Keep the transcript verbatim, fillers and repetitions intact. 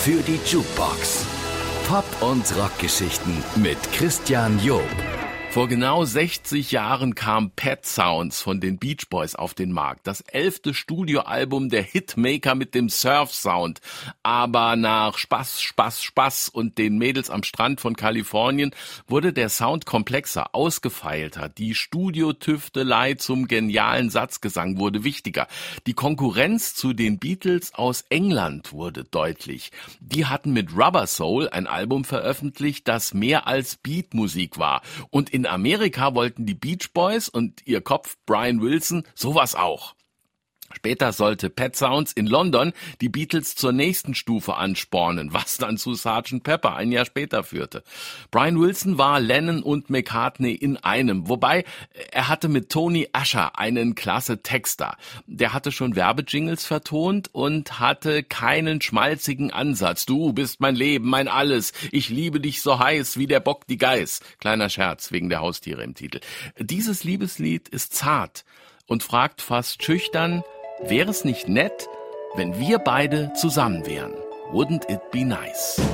für die Jukebox. Pop- und Rockgeschichten mit Christian Job. Vor genau sechzig Jahren kam Pet Sounds von den Beach Boys auf den Markt. Das elfte Studioalbum der Hitmaker mit dem Surf-Sound. Aber nach Spaß, Spaß, Spaß und den Mädels am Strand von Kalifornien wurde der Sound komplexer, ausgefeilter. Die Studiotüftelei zum genialen Satzgesang wurde wichtiger. Die Konkurrenz zu den Beatles aus England wurde deutlich. Die hatten mit Rubber Soul ein Album veröffentlicht, das mehr als Beatmusik war. Und in Amerika wollten die Beach Boys und ihr Kopf Brian Wilson sowas auch. Später sollte Pet Sounds in London die Beatles zur nächsten Stufe anspornen, was dann zu Sergeant Pepper ein Jahr später führte. Brian Wilson war Lennon und McCartney in einem, wobei er hatte mit Tony Asher einen klasse Texter. Der hatte schon Werbejingles vertont und hatte keinen schmalzigen Ansatz. Du bist mein Leben, mein Alles, ich liebe dich so heiß wie der Bock die Geiß. Kleiner Scherz wegen der Haustiere im Titel. Dieses Liebeslied ist zart und fragt fast schüchtern: Wäre es nicht nett, wenn wir beide zusammen wären? Wouldn't it be nice?